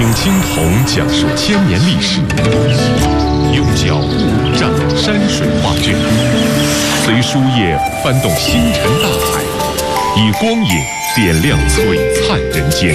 听青铜讲述千年历史，用脚步蘸山水画卷，随书页翻动星辰大海，以光影点亮璀璨人间。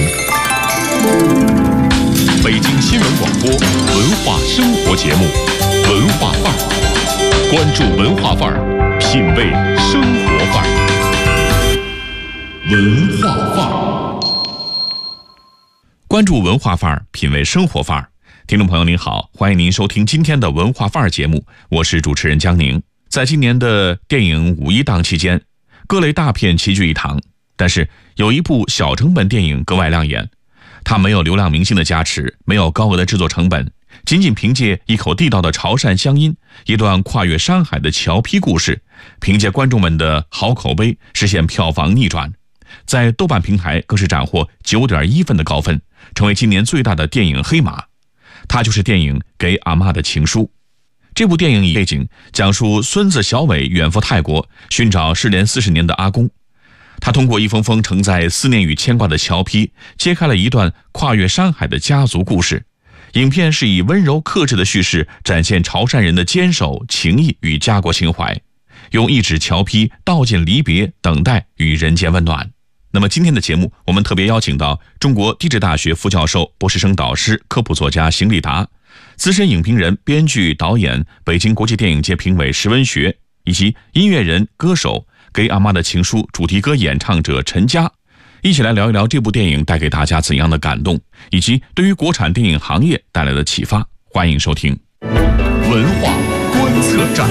北京新闻广播文化生活节目《文化范儿》，关注文化范儿，品味生活范儿。文化范儿，关注文化范儿，品味生活范儿。听众朋友您好，欢迎您收听今天的文化范儿节目，我是主持人江宁。在今年的电影五一档期间，各类大片齐聚一堂，但是有一部小成本电影格外亮眼。它没有流量明星的加持，没有高额的制作成本，仅仅凭借一口地道的潮汕乡音，一段跨越山海的桥批故事，凭借观众们的好口碑实现票房逆转，在豆瓣平台更是斩获9.1分的高分，成为今年最大的电影黑马。它就是电影《给阿嬷的情书》。这部电影以背景讲述孙子小伟远赴泰国寻找失联40年的阿公，他通过一封封承载思念与牵挂的桥批，揭开了一段跨越山海的家族故事。影片是以温柔克制的叙事展现潮汕人的坚守、情谊与家国情怀，用一纸桥批道尽离别、等待与人间温暖。那么今天的节目，我们特别邀请到中国地质大学副教授、博士生导师、科普作家邢立达，资深影评人、编剧、导演，北京国际电影节评委石文学，以及音乐人、歌手给阿嬷的情书主题歌演唱者陈佳，一起来聊一聊这部电影带给大家怎样的感动，以及对于国产电影行业带来的启发。欢迎收听文化观测站。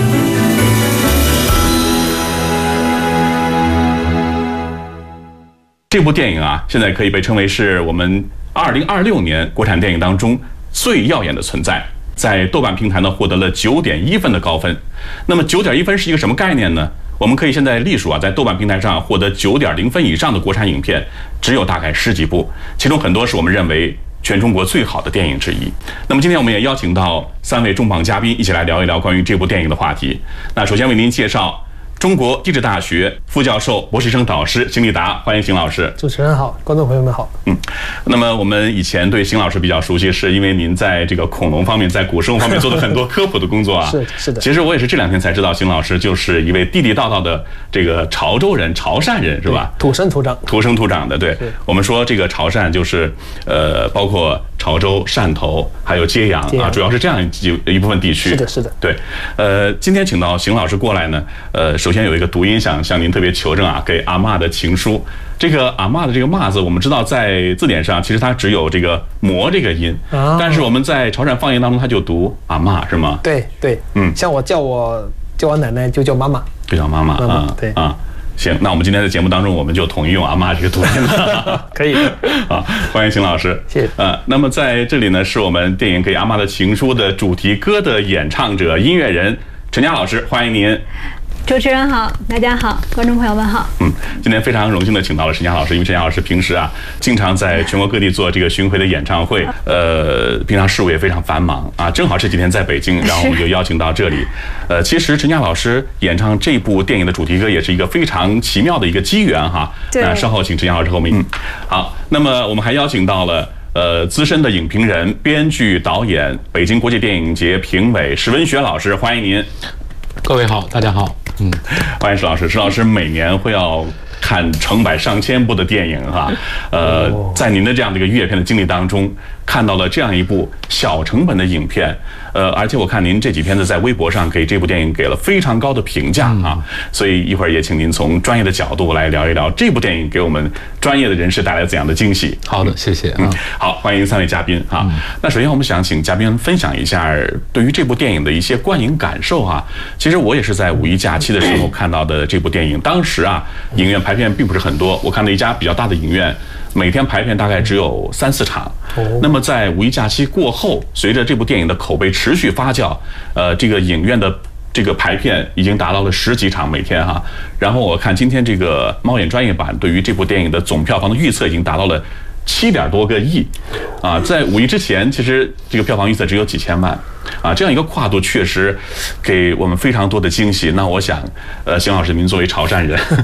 这部电影啊，现在可以被称为是我们2026年国产电影当中最耀眼的存在，在豆瓣平台呢获得了9.1分的高分。那么9.1分是一个什么概念呢？我们可以现在历数啊，在豆瓣平台上获得9.0分以上的国产影片只有大概10几部，其中很多是我们认为全中国最好的电影之一。那么今天我们也邀请到3位重磅嘉宾，一起来聊一聊关于这部电影的话题。那首先为您介绍中国地质大学副教授、博士生导师邢立达，欢迎邢老师。 主持人好，观众朋友们好。 那么我们以前对邢老师比较熟悉，是因为您在这个恐龙方面、在古生物方面做了很多科普的工作啊。 是的。 其实我也是这2天才知道，邢老师就是一位地地道道的这个潮州人、潮汕人，是吧？ 土生土长的。对。 我们说这个潮汕就是包括潮州、汕头还有揭阳啊，主要是这样一部分地区。 是的。 对。今天请到邢老师过来呢，首先有一个读音想向您特别求证啊，给阿嬷的情书。这个阿嬷的这个嬷字，我们知道在字典上其实它只有这个魔这个音，但是我们在潮汕方言当中它就读阿嬷，是吗？ 对，像我叫我奶奶就叫妈妈， 就叫妈妈啊。对啊。行，那我们今天的节目当中，我们就统一用阿嬷这个读音了。 可以啊，欢迎邢老师。 谢谢。 那么在这里呢，是我们电影《给阿嬷的情书》的主题歌的演唱者、音乐人陈佳老师，欢迎您。 主持人好，大家好，观众朋友们好。 今天非常荣幸的请到了陈佳老师，因为陈佳老师平时啊，经常在全国各地做这个巡回的演唱会，平常事务也非常繁忙啊，正好这几天在北京，然后我们就邀请到这里。其实陈佳老师演唱这部电影的主题歌也是一个非常奇妙的一个机缘哈。那稍后请陈佳老师和我们。好，那么我们还邀请到了资深的影评人、编剧、导演，北京国际电影节评委石文学老师，欢迎您。 各位好，大家好。 欢迎石老师。石老师每年会要看成百上千部的电影哈，在您的这样的一个阅片的经历当中，看到了这样一部小成本的影片，而且我看您这几天在微博上给这部电影给了非常高的评价啊，所以一会儿也请您从专业的角度来聊一聊这部电影给我们专业的人士带来怎样的惊喜。 好的，谢谢。 好，欢迎3位嘉宾哈。那首先我们想请嘉宾分享一下对于这部电影的一些观影感受哈。其实我也是在五一假期的时候看到的这部电影，当时啊，影院排片并不是很多，我看到一家比较大的影院，每天排片大概只有3、4场。那么在五一假期过后，随着这部电影的口碑持续发酵，这个影院的这个排片已经达到了10几场每天哈。然后我看今天这个猫眼专业版对于这部电影的总票房的预测已经达到了7点多个亿啊，在五一之前，其实这个票房预测只有几千万啊，这样一个跨度确实给我们非常多的惊喜。那我想，邢老师，您作为潮汕人，